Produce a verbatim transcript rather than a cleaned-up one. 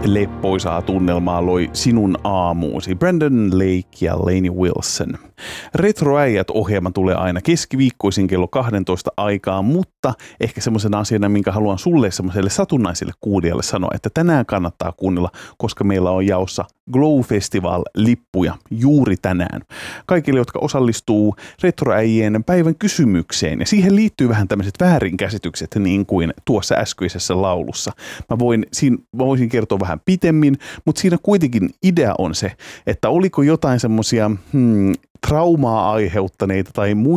leppoisaa tunnelmaa loi Sinun aamuusi, Brandon Lake ja Lainey Wilson. Retroäijät-ohjelma tulee aina keskiviikkoisin kello kaksitoista aikaa, mutta ehkä semmoisena asiana, minkä haluan sulle semmoiselle satunnaiselle kuulijalle sanoa, että tänään kannattaa kuunnella, koska meillä on jaossa Glow Festival-lippuja juuri tänään. Kaikille, jotka osallistuu retroäijien päivän kysymykseen, ja siihen liittyy vähän tämmöiset väärinkäsitykset, niin kuin tuossa äskeisessä laulussa. Mä, voin, siinä, mä voisin kertoa vähän pitemmin, mutta siinä kuitenkin idea on se, että oliko jotain semmoisia hmm, traumaa aiheuttaneita tai muita